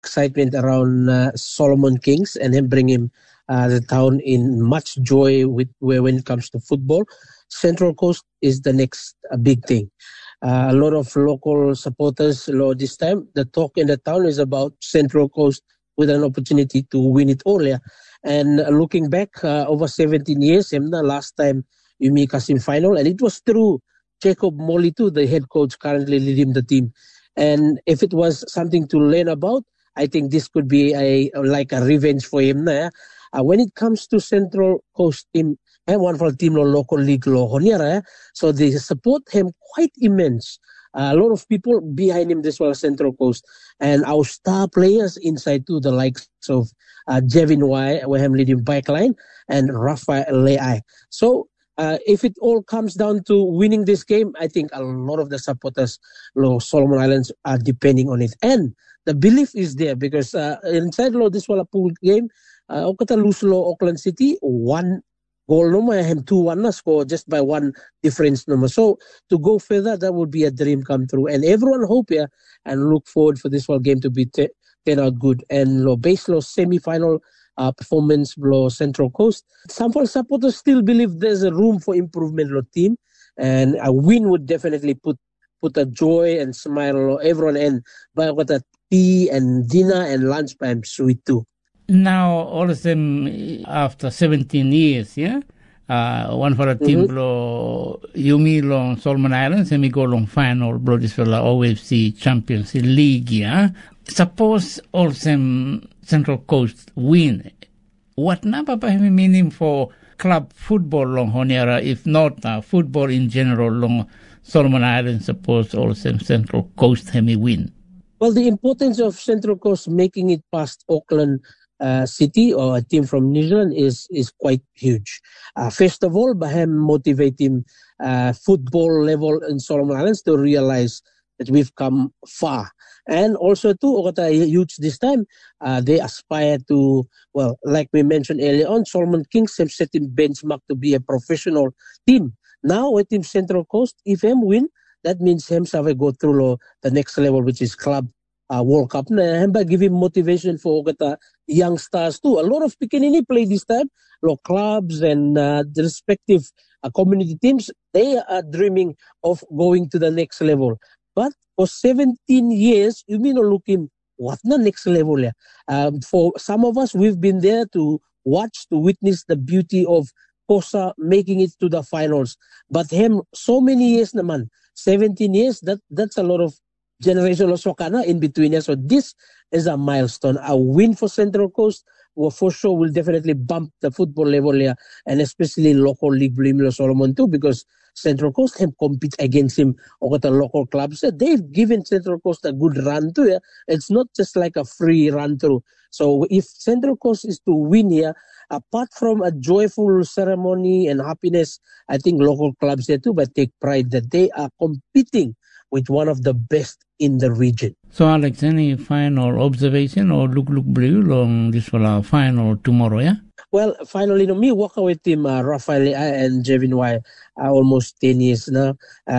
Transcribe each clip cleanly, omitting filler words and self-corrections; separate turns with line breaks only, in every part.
excitement around Solomon Kings and him bring him the town in much joy when it comes to football. Central Coast is the next big thing. A lot of local supporters, this time, the talk in the town is about Central Coast with an opportunity to win it all. Yeah. And looking back, over 17 years, the last time Umi Kasim final, and it was through Jacob Molly too, the head coach currently leading the team. And if it was something to learn about, I think this could be like a revenge for him. When it comes to Central Coast team, one for the team local league so they support him quite immense. A lot of people behind him this well Central Coast, and our star players inside too, the likes of Jevin Y, where him leading backline, and Rafael Leai. So if it all comes down to winning this game, I think a lot of the supporters Solomon Islands are depending on it, and the belief is there because inside this was a pool game. Okata lose Auckland City 1 goal number, him 2-1 score just by one difference number. So to go further, that would be a dream come true. And everyone hope here and look forward for this one game to be turn out good. And based on semi-final performance Central Coast, some supporters still believe there's a room for improvement team, and a win would definitely put a joy and smile on everyone, and by what a tea and dinner and lunchtime sweet too.
Now, all of them, after 17 years, one for a team blow Umi long Solomon Islands, and we go long final blow this for the OFC Champions League, Suppose all them Central Coast win. What number by meaning for club football long Honiara, if not football in general long Solomon Islands, suppose all them Central Coast win?
Well, the importance of Central Coast making it past Auckland City or a team from New Zealand is quite huge. First of all, Baham motivate him football level in Solomon Islands to realize that we've come far. And also too, Okata huge this time, they aspire to, well, like we mentioned earlier on, Solomon Kings have set him benchmark to be a professional team. Now with Team Central Coast, if him win, that means him have go through the next level, which is club World Cup. And by giving motivation for young stars too. A lot of Picanini play this time. Clubs and the respective community teams, they are dreaming of going to the next level. But for 17 years, you mean look him, what the next level? For some of us, we've been there to watch, to witness the beauty of Kosa making it to the finals. But him, so many years, 17 years, that's a lot of generational soccer in between. So this is a milestone. A win for Central Coast for sure will definitely bump the football level here, and especially local league Blimilo Solomon too, because Central Coast can compete against him or the local clubs. They've given Central Coast a good run too. It's not just like a free run through. So if Central Coast is to win here, apart from a joyful ceremony and happiness, I think local clubs here too, but take pride that they are competing with one of the best in the region.
So Alex, any final observation or look blue on this final tomorrow,
Well, finally, me walk away team Rafael and Jevin Y almost 10 years now.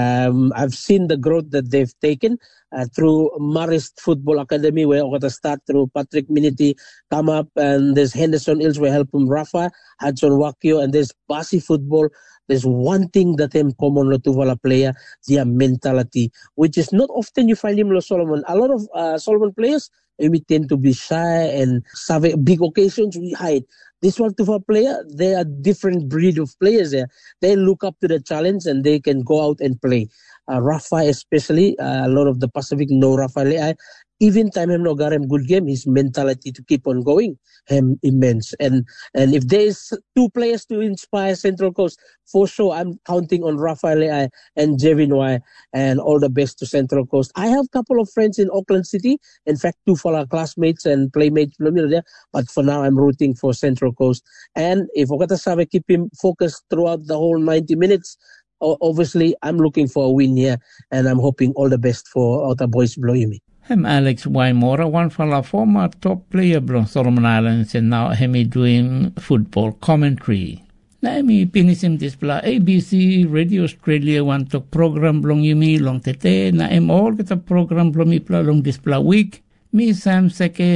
I've seen the growth that they've taken through Marist Football Academy, where I got to start through Patrick Minity come up, and there's Henderson Ills where help him Rafa, Hudson Wakio, and there's Basi Football. There's one thing that them common to player, their mentality, which is not often you find him Solomon. A lot of Solomon players, we tend to be shy and have big occasions we hide. This one to player, they are different breed of players there. They look up to the challenge and they can go out and play. Rafa especially, a lot of the Pacific know Rafa. Even time him no got him good game, his mentality to keep on going him immense. And if there's two players to inspire Central Coast, for sure I'm counting on Rafael and Jevin Y, and all the best to Central Coast. I have a couple of friends in Auckland City. In fact, two for our classmates and playmates there. But for now, I'm rooting for Central Coast. And if Okata Save keep him focused throughout the whole 90 minutes, obviously I'm looking for a win here, and I'm hoping all the best for Outer Boys Bloimi.
I'm Alex Waimora, one from our former top player from Solomon Islands, and now I'm doing football commentary. Na mi pinisim display ABC Radio Australia one talk program long yumi long tete na all kita program long ipla long display week mi sam seke